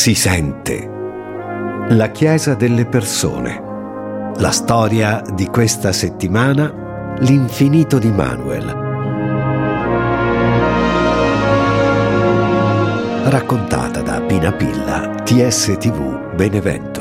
Si sente. La Chiesa delle persone. La storia di questa settimana, l'infinito di Manuel. Raccontata da Pina Pilla, TSTV Benevento.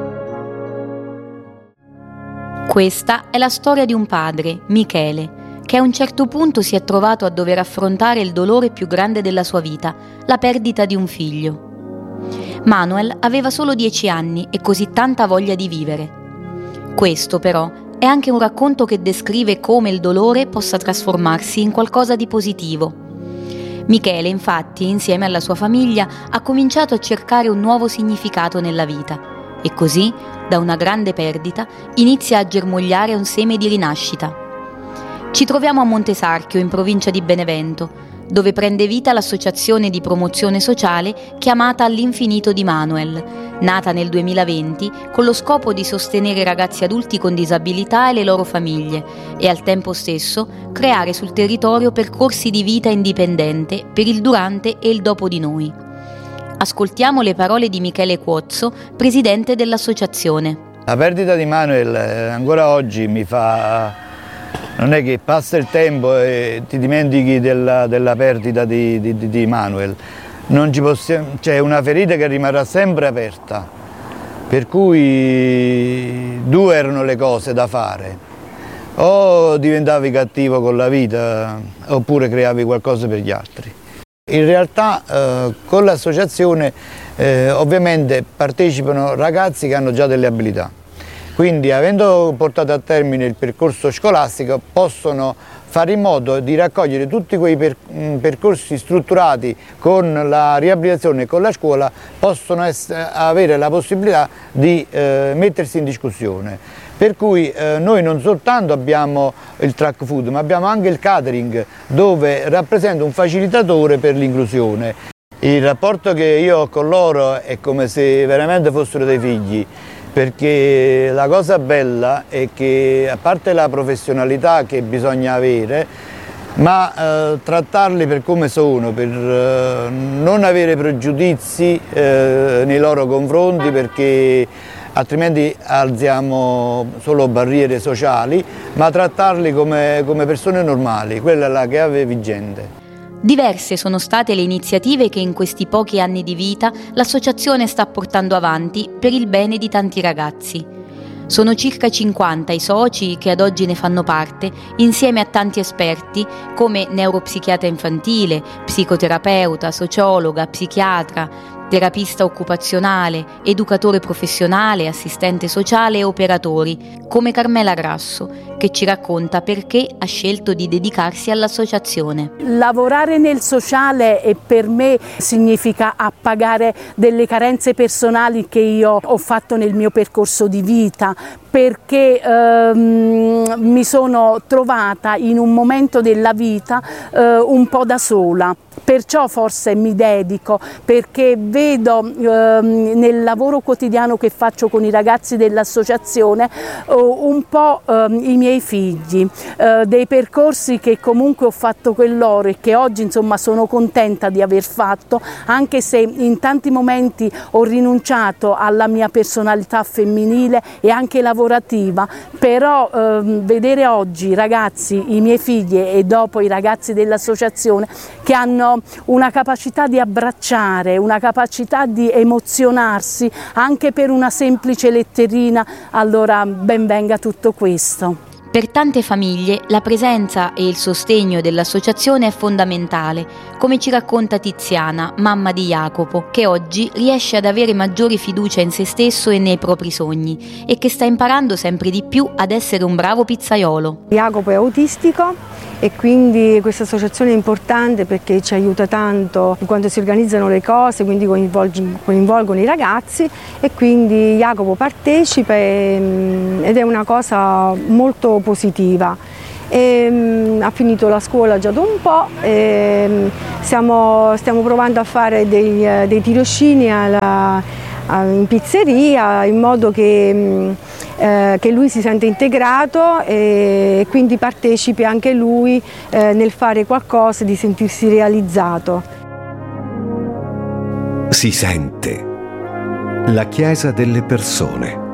Questa è la storia di un padre, Michele, che a un certo punto si è trovato a dover affrontare il dolore più grande della sua vita, la perdita di un figlio. Manuel aveva solo 10 anni e così tanta voglia di vivere. Questo, però, è anche un racconto che descrive come il dolore possa trasformarsi in qualcosa di positivo. Michele, infatti, insieme alla sua famiglia, ha cominciato a cercare un nuovo significato nella vita e così, da una grande perdita, inizia a germogliare un seme di rinascita. Ci troviamo a Montesarchio, in provincia di Benevento, dove prende vita l'associazione di promozione sociale chiamata All'Infinito di Manuel, nata nel 2020 con lo scopo di sostenere ragazzi adulti con disabilità e le loro famiglie e al tempo stesso creare sul territorio percorsi di vita indipendente per il durante e il dopo di noi. Ascoltiamo le parole di Michele Cuozzo, presidente dell'associazione. La perdita di Manuel ancora oggi mi fa... Non è che passa il tempo e ti dimentichi della perdita di Manuel. Non ci possiamo, c'è una ferita che rimarrà sempre aperta, per cui due erano le cose da fare. O diventavi cattivo con la vita oppure creavi qualcosa per gli altri. In realtà con l'associazione ovviamente partecipano ragazzi che hanno già delle abilità. Quindi, avendo portato a termine il percorso scolastico, possono fare in modo di raccogliere tutti quei percorsi strutturati con la riabilitazione e con la scuola, possono avere la possibilità di mettersi in discussione. Per cui noi non soltanto abbiamo il track food, ma abbiamo anche il catering, dove rappresenta un facilitatore per l'inclusione. Il rapporto che io ho con loro è come se veramente fossero dei figli. Perché la cosa bella è che, a parte la professionalità che bisogna avere, ma trattarli per come sono, per non avere pregiudizi nei loro confronti, perché altrimenti alziamo solo barriere sociali, ma trattarli come persone normali, quella è la chiave vigente. Diverse sono state le iniziative che in questi pochi anni di vita l'associazione sta portando avanti per il bene di tanti ragazzi. Sono circa 50 i soci che ad oggi ne fanno parte, insieme a tanti esperti come neuropsichiatra infantile, psicoterapeuta, sociologa, psichiatra, terapista occupazionale, educatore professionale, assistente sociale e operatori, come Carmela Grasso, che ci racconta perché ha scelto di dedicarsi all'associazione. Lavorare nel sociale per me significa appagare delle carenze personali che io ho fatto nel mio percorso di vita, perché mi sono trovata in un momento della vita un po' da sola. Perciò forse mi dedico, perché vedo nel lavoro quotidiano che faccio con i ragazzi dell'associazione un po' i miei figli, dei percorsi che comunque ho fatto con loro e che oggi insomma sono contenta di aver fatto, anche se in tanti momenti ho rinunciato alla mia personalità femminile e anche lavorativa, però vedere oggi i ragazzi, i miei figli e dopo i ragazzi dell'associazione che hanno una capacità di abbracciare, una capacità di emozionarsi anche per una semplice letterina, allora ben venga tutto questo. Per tante famiglie la presenza e il sostegno dell'associazione è fondamentale, come ci racconta Tiziana, mamma di Jacopo, che oggi riesce ad avere maggiore fiducia in se stesso e nei propri sogni e che sta imparando sempre di più ad essere un bravo pizzaiolo. Jacopo è autistico e quindi questa associazione è importante perché ci aiuta tanto quando si organizzano le cose, quindi coinvolgono i ragazzi e quindi Jacopo partecipa ed è una cosa molto positiva. Ha finito la scuola già da un po', stiamo provando a fare dei tirocini in pizzeria in modo che lui si sente integrato e quindi partecipi anche lui nel fare qualcosa, di sentirsi realizzato. Si sente. La Chiesa delle persone.